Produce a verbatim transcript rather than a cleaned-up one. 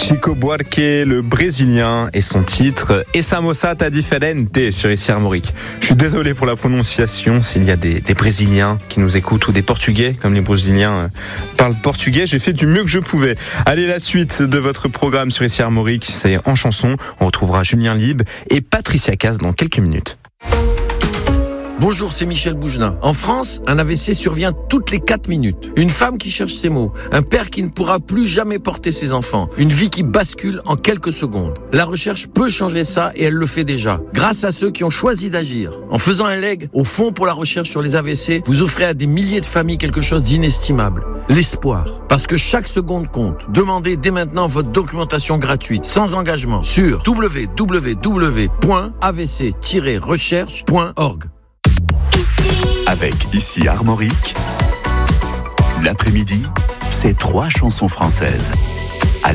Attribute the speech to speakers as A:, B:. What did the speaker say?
A: Chico Buarque, le Brésilien, et son titre Essa Moçada Diferente sur Ici Armorique. Je suis désolé pour la prononciation, s'il y a des, des Brésiliens qui nous écoutent ou des Portugais, comme les Brésiliens euh, parlent portugais, j'ai fait du mieux que je pouvais. Allez, la suite de votre programme sur Ici Armorique, c'est en chanson. On retrouvera Julien Lieb et Patricia Cass dans quelques minutes.
B: Bonjour, c'est Michel Bougelin. En France, un A V C survient toutes les quatre minutes. Une femme qui cherche ses mots, un père qui ne pourra plus jamais porter ses enfants, une vie qui bascule en quelques secondes. La recherche peut changer ça et elle le fait déjà, grâce à ceux qui ont choisi d'agir. En faisant un leg au Fonds pour la recherche sur les A V C, vous offrez à des milliers de familles quelque chose d'inestimable. L'espoir. Parce que chaque seconde compte. Demandez dès maintenant votre documentation gratuite, sans engagement, sur w w w point a v c tiret recherche point org.
C: Avec Ici Armorique, l'après-midi, c'est trois chansons françaises.